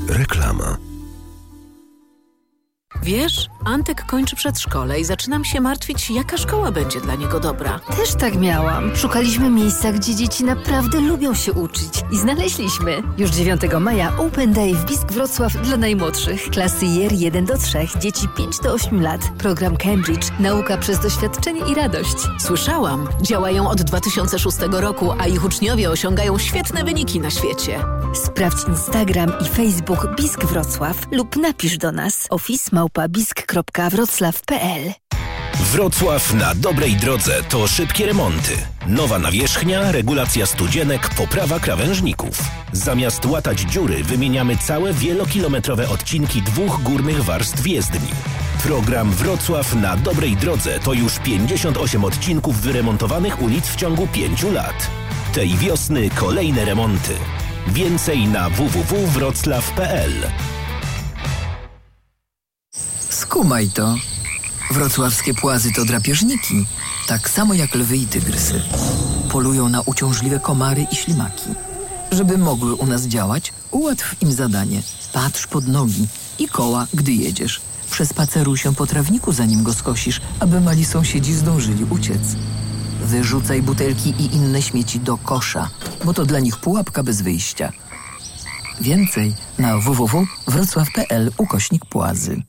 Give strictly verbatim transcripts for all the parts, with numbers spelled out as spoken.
Reklama. Wiesz, Antek kończy przedszkole i zaczynam się martwić, jaka szkoła będzie dla niego dobra. Też tak miałam. Szukaliśmy miejsca, gdzie dzieci naprawdę lubią się uczyć i znaleźliśmy. Już dziewiątego maja Open Day w BISK Wrocław dla najmłodszych. Klasy J E R jeden do trzech, dzieci pięć do ośmiu lat. Program Cambridge. Nauka przez doświadczenie i radość. Słyszałam. Działają od dwa tysiące szóstego roku, a ich uczniowie osiągają świetne wyniki na świecie. Sprawdź Instagram i Facebook BISK Wrocław lub napisz do nas office małpa bisk kropka wrocław kropka p l. Wrocław na dobrej drodze to szybkie remonty. Nowa nawierzchnia, regulacja studzienek, poprawa krawężników. Zamiast łatać dziury wymieniamy całe wielokilometrowe odcinki dwóch górnych warstw jezdni. Program Wrocław na dobrej drodze to już pięćdziesiąt osiem odcinków wyremontowanych ulic w ciągu pięciu lat. Tej wiosny kolejne remonty. Więcej na w w w kropka wrocław kropka p l. Skumaj to. Wrocławskie płazy to drapieżniki, tak samo jak lwy i tygrysy. Polują na uciążliwe komary i ślimaki. Żeby mogły u nas działać, ułatw im zadanie. Patrz pod nogi i koła, gdy jedziesz. Przespaceruj się po trawniku, zanim go skosisz, aby mali sąsiedzi zdążyli uciec. Wyrzucaj butelki i inne śmieci do kosza, bo to dla nich pułapka bez wyjścia. Więcej na w w w kropka wrocław kropka p l ukośnik płazy.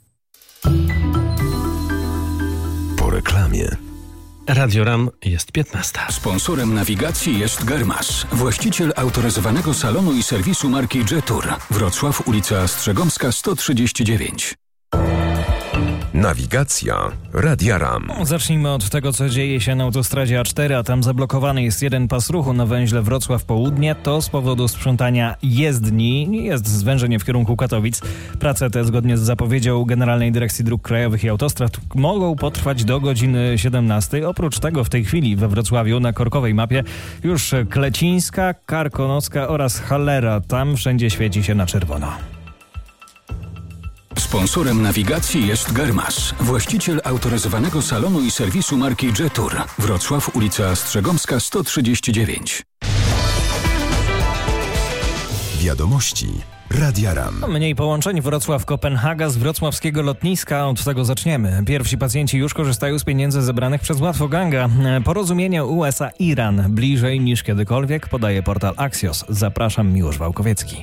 Po reklamie. Radio RAM jest piętnasta. Sponsorem nawigacji jest Germasz, właściciel autoryzowanego salonu i serwisu marki Jetour. Wrocław, ulica Strzegomska sto trzydzieści dziewięć. Nawigacja Radia RAM. Zacznijmy od tego, co dzieje się na autostradzie A cztery, a tam zablokowany jest jeden pas ruchu na węźle Wrocław Południe. To z powodu sprzątania jezdni. Jest zwężenie w kierunku Katowic. Prace te, zgodnie z zapowiedzią Generalnej Dyrekcji Dróg Krajowych i Autostrad, mogą potrwać do godziny siedemnastej. Oprócz tego w tej chwili we Wrocławiu na korkowej mapie już Klecińska, Karkonoska oraz Hallera. Tam wszędzie świeci się na czerwono. Sponsorem nawigacji jest Germasz, właściciel autoryzowanego salonu i serwisu marki Jetour. Wrocław, ulica Strzegomska sto trzydzieści dziewięć. Wiadomości Radia RAM. Mniej połączeń Wrocław-Kopenhaga z wrocławskiego lotniska. Od tego zaczniemy. Pierwsi pacjenci już korzystają z pieniędzy zebranych przez Łatwoganga. Porozumienie U S A-Iran bliżej niż kiedykolwiek, podaje portal Axios. Zapraszam, Miłosz Wałkowiecki.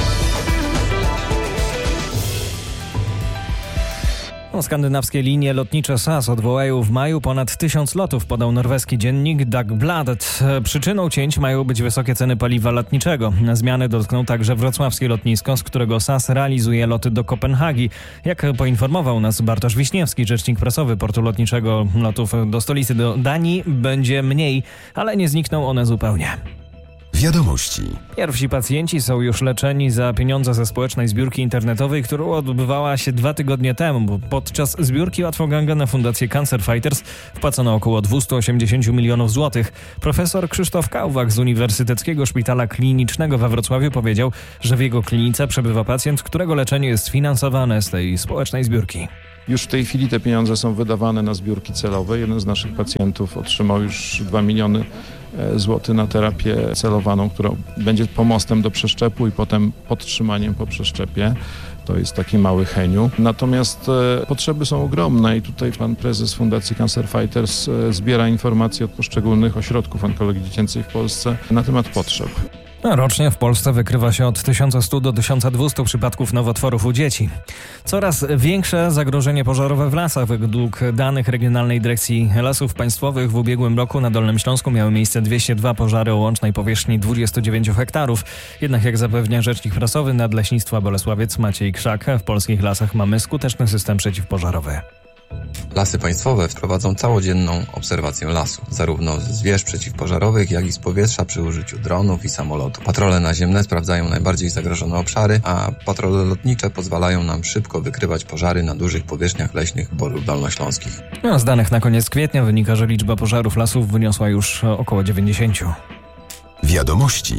Skandynawskie linie lotnicze S A S odwołają w maju ponad tysiąc lotów, podał norweski dziennik Dagbladet. Przyczyną cięć mają być wysokie ceny paliwa lotniczego. Zmiany dotkną także wrocławskie lotnisko, z którego S A S realizuje loty do Kopenhagi. Jak poinformował nas Bartosz Wiśniewski, rzecznik prasowy portu lotniczego, lotów do stolicy do Danii będzie mniej, ale nie znikną one zupełnie. Wiadomości. Pierwsi pacjenci są już leczeni za pieniądze ze społecznej zbiórki internetowej, która odbywała się dwa tygodnie temu. Podczas zbiórki Łatwoganga na Fundację Cancer Fighters wpłacono około dwieście osiemdziesiąt milionów złotych. Profesor Krzysztof Kałwach z Uniwersyteckiego Szpitala Klinicznego we Wrocławiu powiedział, że w jego klinice przebywa pacjent, którego leczenie jest finansowane z tej społecznej zbiórki. Już w tej chwili te pieniądze są wydawane na zbiórki celowe. Jeden z naszych pacjentów otrzymał już dwa miliony złotych na terapię celowaną, która będzie pomostem do przeszczepu i potem podtrzymaniem po przeszczepie. To jest taki mały heniu. Natomiast e, potrzeby są ogromne i tutaj pan prezes Fundacji Cancer Fighters e, zbiera informacje od poszczególnych ośrodków onkologii dziecięcej w Polsce na temat potrzeb. Rocznie w Polsce wykrywa się od tysiąc stu do tysiąc dwiestu przypadków nowotworów u dzieci. Coraz większe zagrożenie pożarowe w lasach. Według danych Regionalnej Dyrekcji Lasów Państwowych w ubiegłym roku na Dolnym Śląsku miały miejsce dwieście dwa pożary o łącznej powierzchni dwudziestu dziewięciu hektarów. Jednak jak zapewnia rzecznik prasowy Nadleśnictwa Bolesławiec Maciej Krzak, w polskich lasach mamy skuteczny system przeciwpożarowy. Lasy Państwowe wprowadzą całodzienną obserwację lasu, zarówno z wież przeciwpożarowych, jak i z powietrza przy użyciu dronów i samolotów. Patrole naziemne sprawdzają najbardziej zagrożone obszary, a patrole lotnicze pozwalają nam szybko wykrywać pożary na dużych powierzchniach leśnych borów dolnośląskich. No, z danych na koniec kwietnia wynika, że liczba pożarów lasów wyniosła już około dziewięćdziesięciu. Wiadomości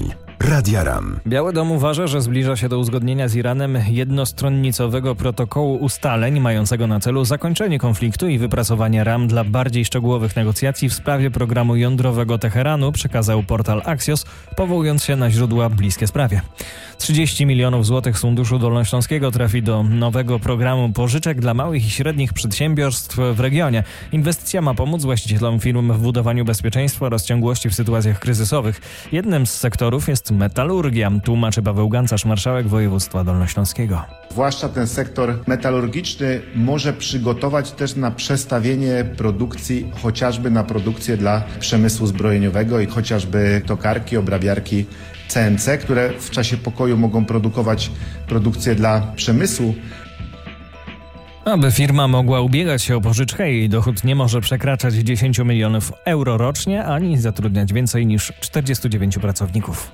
Radia RAM. Biały Dom uważa, że zbliża się do uzgodnienia z Iranem jednostronnicowego protokołu ustaleń mającego na celu zakończenie konfliktu i wypracowanie ram dla bardziej szczegółowych negocjacji w sprawie programu jądrowego Teheranu, przekazał portal Axios, powołując się na źródła bliskie sprawie. trzydzieści milionów złotych z Funduszu Dolnośląskiego trafi do nowego programu pożyczek dla małych i średnich przedsiębiorstw w regionie. Inwestycja ma pomóc właścicielom firm w budowaniu bezpieczeństwa oraz ciągłości w sytuacjach kryzysowych. Jednym z sektorów jest metalurgia, tłumaczy Paweł Gancarz, marszałek województwa dolnośląskiego. Zwłaszcza ten sektor metalurgiczny może przygotować też na przestawienie produkcji, chociażby na produkcję dla przemysłu zbrojeniowego i chociażby tokarki, obrabiarki C N C, które w czasie pokoju mogą produkować produkcję dla przemysłu. Aby firma mogła ubiegać się o pożyczkę, jej dochód nie może przekraczać dziesięć milionów euro rocznie, ani zatrudniać więcej niż czterdziestu dziewięciu pracowników.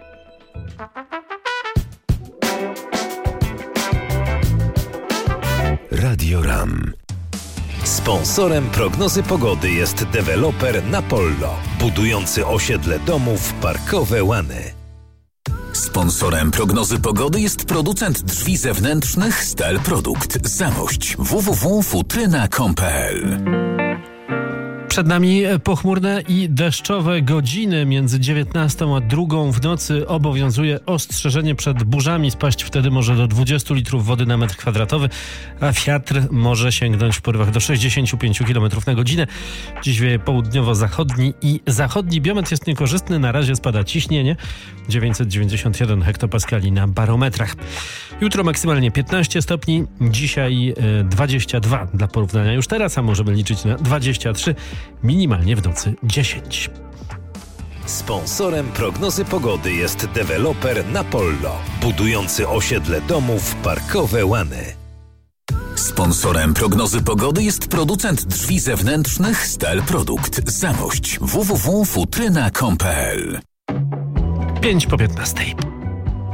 Radio RAM. Sponsorem prognozy pogody jest deweloper Napollo, budujący osiedle domów Parkowe Łany. Sponsorem prognozy pogody jest producent drzwi zewnętrznych Stel Produkt. Zamość w w w kropka futryna kropka com kropka p l. Przed nami pochmurne i deszczowe godziny. Między dziewiętnastą a drugą w nocy obowiązuje ostrzeżenie przed burzami. Spaść wtedy może do dwudziestu litrów wody na metr kwadratowy, a wiatr może sięgnąć w porywach do sześćdziesięciu pięciu kilometrów na godzinę. Dziś wieje południowo-zachodni i zachodni. Biometr jest niekorzystny. Na razie spada ciśnienie. dziewięćset dziewięćdziesiąt jeden hektopaskali na barometrach. Jutro maksymalnie piętnaście stopni. Dzisiaj dwadzieścia dwa dla porównania już teraz, a możemy liczyć na dwadzieścia trzy. Minimalnie w nocy dziesięć. Sponsorem prognozy pogody jest deweloper Napollo, budujący osiedle domów Parkowe Łany. Sponsorem prognozy pogody jest producent drzwi zewnętrznych Stel Produkt. Zamość w w w kropka futryna kropka com kropka p l. pięć po piętnastej.